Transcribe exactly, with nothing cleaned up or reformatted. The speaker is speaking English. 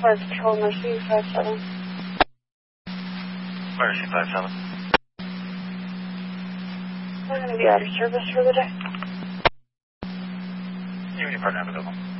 Fire Patrol, Mercy five seven. Mercy five seven. I'm going to be out of service for the day. You and your partner have a good one.